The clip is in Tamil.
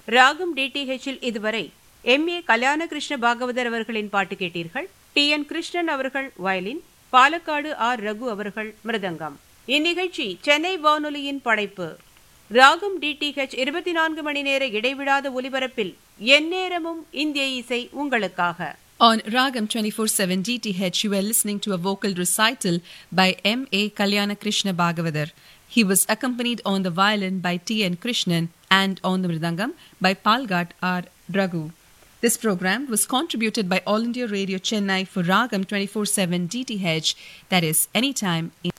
ராகம் டிடிஹெச்சில் இதுவரை எம்.ஏ. கல்யாண கிருஷ்ண பாகவதர் அவர்களின் பாட்டு கேட்டீர்கள். டி.என். கிருஷ்ணன் அவர்கள் வயலின், பாலக்காடு ஆர். ரகு அவர்கள் மிருதங்கம். இந்நிகழ்ச்சி சென்னை வானொலியின் படைப்பு. ராகம் டிடிஹெச் 24 மணி நேர இடைவிடாத ஒலிபரப்பில் எந்நேரமும் இந்திய இசை உங்களுக்காக. On Ragam 24/7 DTH, you were listening to a vocal recital by M.A. Kalyana Krishna Bhagavathar. He was accompanied on the violin by T.N. Krishnan and on the mridangam by Palghat R. Raghu. This program was contributed by All India Radio Chennai for Ragam 24/7 DTH, that is, anytime in